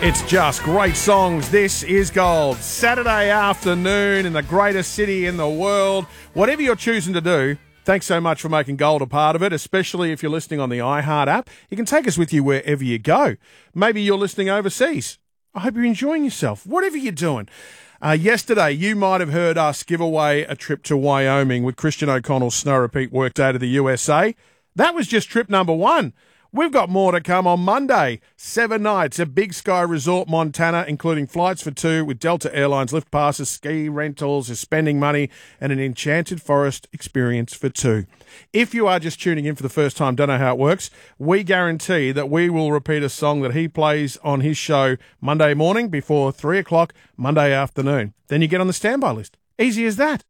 It's just great songs. This is Gold. Saturday afternoon in the greatest city in the world. Whatever you're choosing to do, thanks so much for making Gold a part of it, especially if you're listening on the iHeart app. You can take us with you wherever you go. Maybe you're listening overseas. I hope you're enjoying yourself, whatever you're doing. Yesterday, you might have heard us give away a trip to Wyoming with Christian O'Connell's Snow Repeat Workday to the USA. That was just trip number one. We've got more to come on Monday. 7 nights at Big Sky Resort, Montana, including flights for two with Delta Airlines, lift passes, ski rentals, spending money, and an enchanted forest experience for two. If you are just tuning in for the first time, don't know how it works, we guarantee that we will repeat a song that he plays on his show Monday morning before 3 o'clock Monday afternoon. Then you get on the standby list. Easy as that.